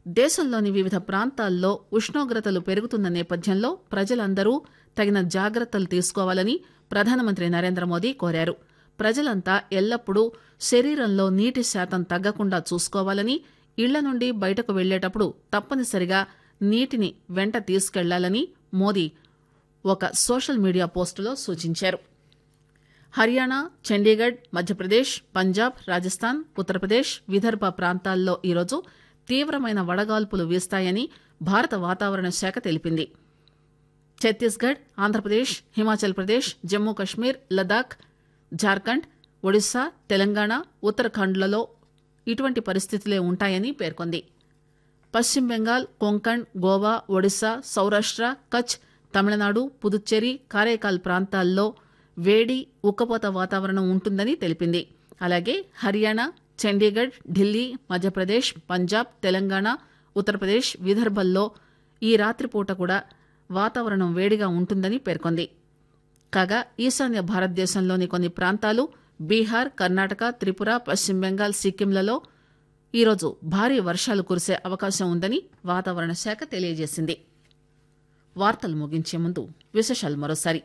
దేశంలోని వివిధ ప్రాంతాల్లో ఉష్ణోగ్రతలు పెరుగుతున్న నేపథ్యంలో ప్రజలందరూ తగిన జాగ్రత్తలు తీసుకోవాలని ప్రధానమంత్రి నరేంద్ర మోదీ కోరారు. ప్రజలంతా ఎల్లప్పుడూ శరీరంలో నీటి శాతం తగ్గకుండా చూసుకోవాలని, ఇళ్ల నుండి బయటకు వెళ్లేటప్పుడు తప్పనిసరిగా నీటిని వెంట తీసుకెళ్లాలని మోదీ ఒక సోషల్ మీడియా పోస్టులో సూచించారు. హర్యానా, చండీగఢ్, మధ్యప్రదేశ్, పంజాబ్, రాజస్థాన్, ఉత్తరప్రదేశ్, విదర్భ ప్రాంతాల్లో ఈరోజు తీవ్రమైన వడగాల్పులు వీస్తాయని భారత వాతావరణ శాఖ తెలిపింది. ఛత్తీస్గఢ్, ఆంధ్రప్రదేశ్, హిమాచల్ ప్రదేశ్, జమ్మూ కశ్మీర్, లదాఖ్, జార్ఖండ్, ఒడిశా, తెలంగాణ, ఉత్తరాఖండ్లలో ఇటువంటి పరిస్థితులే ఉంటాయని పేర్కొంది. పశ్చిమ బెంగాల్, కొంకణ్, గోవా, ఒడిశా, సౌరాష్ట్ర, కచ్, తమిళనాడు, పుదుచ్చేరి, కారైకాల్ ప్రాంతాల్లో వేడి, ఉక్కపోత వాతావరణం ఉంటుందని తెలిపింది. అలాగే హర్యానా, చండీగఢ్, ఢిల్లీ, మధ్యప్రదేశ్, పంజాబ్, తెలంగాణ, ఉత్తరప్రదేశ్, విదర్భల్లో ఈ రాత్రిపూట కూడా వాతావరణం వేడిగా ఉంటుందని పేర్కొంది. కాగా ఈశాన్య భారతదేశంలోని కొన్ని ప్రాంతాలు, బీహార్, కర్ణాటక, త్రిపుర, పశ్చిమ బెంగాల్, సిక్కింలలో ఈరోజు భారీ వర్షాలు కురిసే అవకాశం ఉందని వాతావరణ శాఖ తెలియజేసింది. వార్తలు ముగించే ముందు విశేషాలు మరోసారి.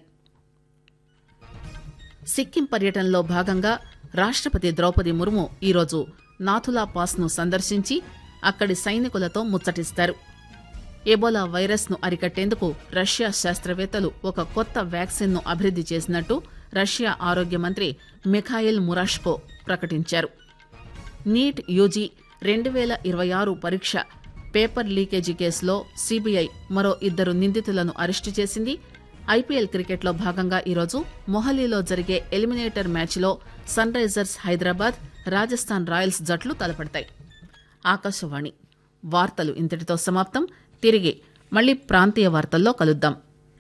సిక్కిం పర్యటనలో భాగంగా రాష్టపతి ద్రౌపది ముర్ము ఈరోజు నాథులా పాస్ ను సందర్శించి అక్కడి సైనికులతో ముచ్చటిస్తారు. ఎబోలా వైరస్ ను అరికట్టేందుకు రష్యా శాస్త్రవేత్తలు ఒక కొత్త వ్యాక్సిన్ ను అభివృద్ది చేసినట్టు రష్యా ఆరోగ్య మంత్రి మిఖాయిల్ మురాష్కో ప్రకటించారు. నీట్ యూజీ 2026 పరీక్ష పేపర్ లీకేజీ కేసులో సీబీఐ మరో 2 నిందితులను అరెస్టు చేసింది. ఐపీఎల్ క్రికెట్లో భాగంగా ఈరోజు మొహాలీలో జరిగే ఎలిమినేటర్ మ్యాచ్లో sun Risers Hyderabad, Rajasthan Royals జట్లు తలపడతాయి. ఆకాశవాణి వార్తలు ఇంతటితో సమాప్తం. తిరిగి మళ్లీ ప్రాంతీయ వార్తల్లో కలుద్దాం.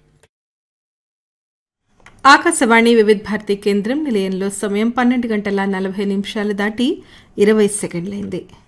ఆకాశవాణి వివిధ భారతి కేంద్రం నిలయంలో సమయం 12 గంటల 40 నిమిషాలు దాటి 20 సెకండ్లైంది.